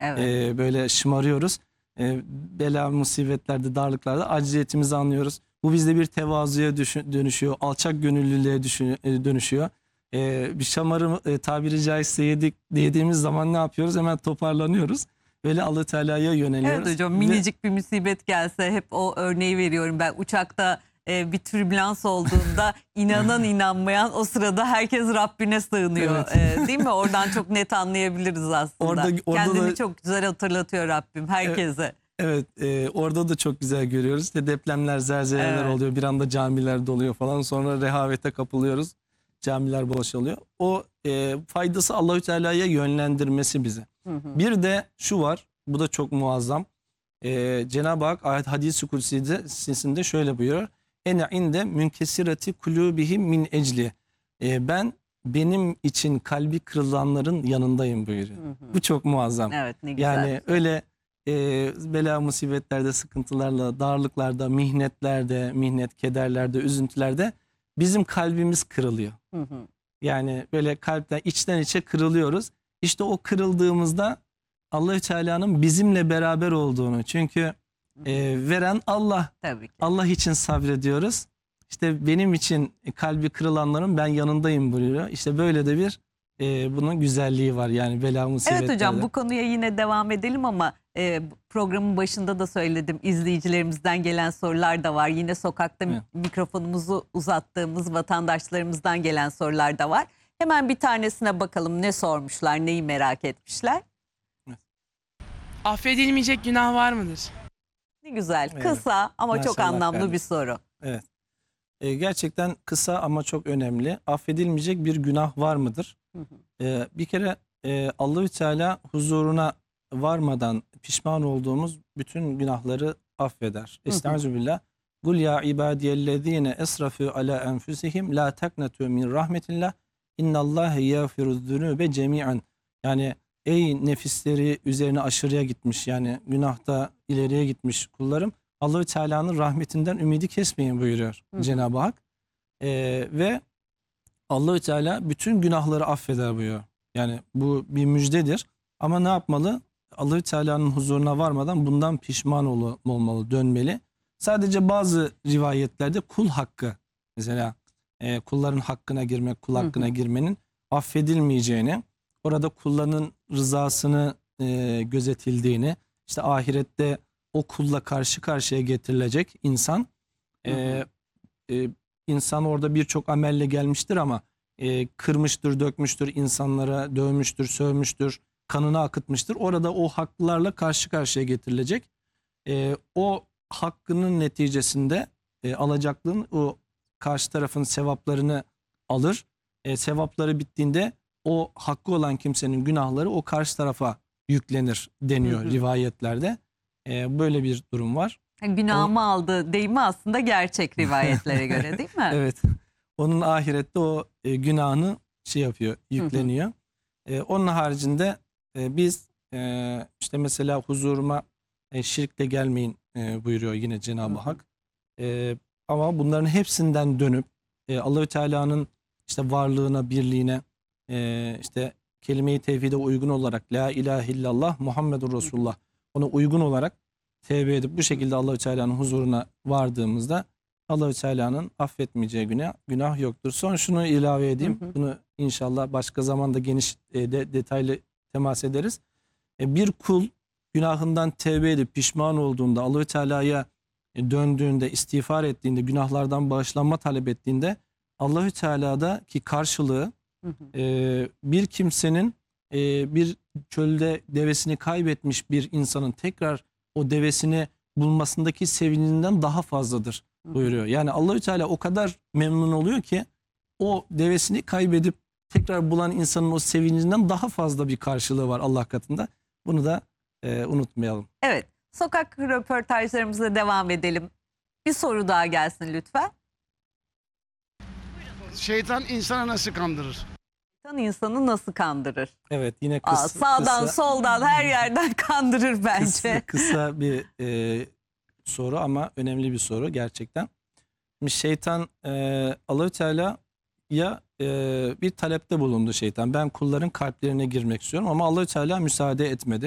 Evet. böyle şımarıyoruz. Bela, musibetlerde, darlıklarda acziyetimizi anlıyoruz. Bu bizde bir tevazuya dönüşüyor, alçak gönüllülüğe dönüşüyor. Bir şamarı tabiri caizse yediğimiz zaman ne yapıyoruz? Hemen toparlanıyoruz. Böyle Allah Teala'ya yöneliyoruz. Evet hocam, minicik bir musibet gelse hep o örneği veriyorum ben. Uçakta bir türbülans olduğunda inanan inanmayan o sırada herkes Rabbine sığınıyor. Evet. Değil mi? Oradan çok net anlayabiliriz aslında. Orada Kendini da çok güzel hatırlatıyor Rabbim herkese. evet, orada da çok güzel görüyoruz. İşte depremler, zelzeleler Evet. oluyor. Bir anda camiler doluyor falan. Sonra rehavete kapılıyoruz. Camiler boşalıyor. O faydası Allahü Teala'ya yönlendirmesi bizi. Hı hı. Bir de şu var. Bu da çok muazzam. Cenab-ı Hak ayet hadis-i kudsisinde şöyle buyuruyor. Ene inde münkesireti kulubihim min ecli. Benim için kalbi kırılanların yanındayım buyuruyor. Hı hı. Bu çok muazzam. Evet, ne güzel. Yani öyle bela musibetlerde, sıkıntılarla, darlıklarda, mihnet, kederlerde, üzüntülerde bizim kalbimiz kırılıyor. Hı hı. Yani böyle kalpten içten içe kırılıyoruz. İşte o kırıldığımızda Allahü Teala'nın bizimle beraber olduğunu, çünkü veren Allah. Tabii ki. Allah için sabrediyoruz. İşte benim için kalbi kırılanların ben yanındayım buyuruyor. İşte böyle de bir bunun güzelliği var yani bela musibetlerde. Evet hocam, bu konuya yine devam edelim ama programın başında da söyledim, izleyicilerimizden gelen sorular da var. Yine sokakta mikrofonumuzu uzattığımız vatandaşlarımızdan gelen sorular da var. Hemen bir tanesine bakalım, ne sormuşlar, neyi merak etmişler. Affedilmeyecek günah var mıdır? Ne güzel, Evet. kısa ama çok Maşallah anlamlı kardeşim. bir soru. Evet. Gerçekten kısa ama çok önemli. Affedilmeyecek bir günah var mıdır? Hı hı. Bir kere Allahü Teala huzuruna varmadan pişman olduğumuz bütün günahları affeder. Estağfirullah. Kul ya ibadiyellezine esrafu ala enfusihim la taknatu min rahmetillah. İnnallâhe yâfiruzzunûbe cemi'an. Yani ey nefisleri üzerine aşırıya gitmiş, yani günahta ileriye gitmiş kullarım, Allahü Teala'nın rahmetinden ümidi kesmeyin buyuruyor Cenab-ı Hak. Ve Allahü Teala bütün günahları affeder buyuruyor. Yani bu bir müjdedir. Ama ne yapmalı? Allahü Teala'nın huzuruna varmadan bundan pişman olmalı, dönmeli. Sadece bazı rivayetlerde kul hakkı, mesela kulların hakkına girmek, kul hakkına girmenin affedilmeyeceğini, orada kulların rızasını gözetildiğini, işte ahirette o kulla karşı karşıya getirilecek insan, insan orada birçok amelle gelmiştir ama kırmıştır, dökmüştür, insanlara dövmüştür, sövmüştür, kanını akıtmıştır. Orada o haklılarla karşı karşıya getirilecek. O hakkının neticesinde alacaklığın o karşı tarafın sevaplarını alır. Sevapları bittiğinde o hakkı olan kimsenin günahları o karşı tarafa yüklenir deniyor rivayetlerde. Böyle bir durum var. Günahımı aldı deyimi aslında gerçek rivayetlere göre, değil mi? Evet. Onun ahirette o günahını yapıyor, yükleniyor. Onun haricinde biz işte mesela huzuruma şirkle gelmeyin buyuruyor yine Cenab-ı Hak. Ama bunların hepsinden dönüp Allahü Teala'nın işte varlığına, birliğine, işte kelime-i tevhide uygun olarak la ilahe illallah Muhammedur Resulullah, ona uygun olarak tevbe edip bu şekilde Allahü Teala'nın huzuruna vardığımızda Allahü Teala'nın affetmeyeceği günah yoktur. Son şunu ilave edeyim. Bunu inşallah başka zamanda geniş detaylı temas ederiz. Bir kul günahından tevbe edip pişman olduğunda, Allahü Teala'ya döndüğünde, istiğfar ettiğinde, günahlardan bağışlanma talep ettiğinde Allahü Teala'daki karşılığı bir kimsenin bir çölde devesini kaybetmiş bir insanın tekrar o devesini bulmasındaki sevincinden daha fazladır buyuruyor. Yani Allahü Teala o kadar memnun oluyor ki o devesini kaybedip tekrar bulan insanın o sevincinden daha fazla bir karşılığı var Allah katında. Bunu da unutmayalım. Evet, sokak röportajlarımıza devam edelim. Bir soru daha gelsin lütfen. Şeytan insanı nasıl kandırır? Şeytan insanı nasıl kandırır? Evet, yine Sağdan soldan her yerden kandırır bence. kısa bir soru ama önemli bir soru gerçekten. Şimdi şeytan Allahü Teala'ya bir talepte bulundu şeytan. Ben kulların kalplerine girmek istiyorum ama Allahü Teala müsaade etmedi.